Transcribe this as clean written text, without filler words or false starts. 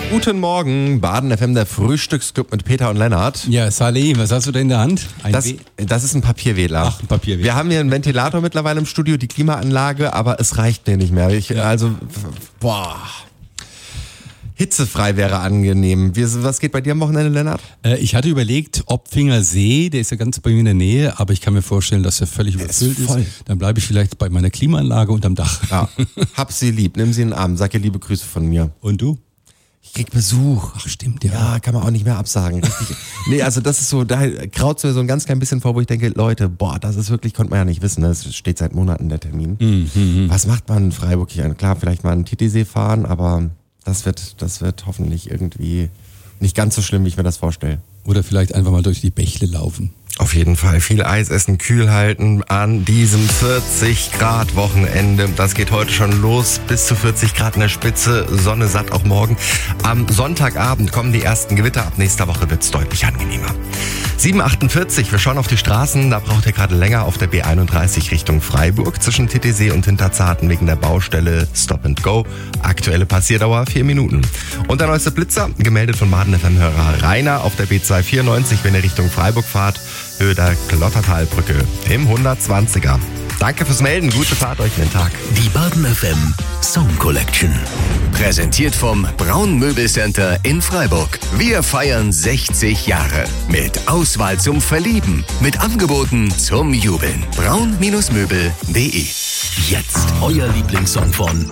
Guten Morgen, Baden FM, der Frühstücksclub mit Peter und Lennart. Ja, Saleh, was hast du da in der Hand? Das ist ein Papierwedler. Ach, ein Papierwedler. Wir haben hier einen Ventilator mittlerweile im Studio, die Klimaanlage, aber es reicht mir nicht mehr. Hitzefrei wäre angenehm. Was geht bei dir am Wochenende, Lennart? Ich hatte überlegt, Opfinger See, der ist ja ganz bei mir in der Nähe, aber ich kann mir vorstellen, dass er völlig überfüllt ist. Dann bleibe ich vielleicht bei meiner Klimaanlage unterm Dach. Ja, hab sie lieb, nimm sie in den Arm, sag ihr liebe Grüße von mir. Und du? Ich krieg Besuch. Ach stimmt, ja. Ja, kann man auch nicht mehr absagen. Richtig. Nee, also das ist so, da kraut's mir so ein ganz klein bisschen vor, wo ich denke, Leute, das ist wirklich, konnte man ja nicht wissen, das steht seit Monaten der Termin. Was macht man in Freiburg hier? Klar, vielleicht mal einen Titisee fahren, aber das wird hoffentlich irgendwie nicht ganz so schlimm, wie ich mir das vorstelle. Oder vielleicht einfach mal durch die Bächle laufen. Auf jeden Fall viel Eis essen, kühl halten an diesem 40 Grad Wochenende. Das geht heute schon los, bis zu 40 Grad in der Spitze, Sonne satt auch morgen. Am Sonntagabend kommen die ersten Gewitter, ab nächster Woche wird's deutlich angenehmer. 7:48, wir schauen auf die Straßen, da braucht ihr gerade länger auf der B31 Richtung Freiburg zwischen Titisee und Hinterzarten wegen der Baustelle Stop and Go. Aktuelle Passierdauer 4 Minuten. Und der neueste Blitzer, gemeldet von Baden FM-Hörer Rainer auf der B294, wenn ihr Richtung Freiburg fahrt, Höhe der Klottertalbrücke im 120er. Danke fürs Melden, gute Fahrt euch in den Tag. Die Baden FM Song Collection. Präsentiert vom Braun Möbelcenter in Freiburg. Wir feiern 60 Jahre. Mit Auswahl zum Verlieben. Mit Angeboten zum Jubeln. braun-möbel.de. Jetzt euer Lieblingssong von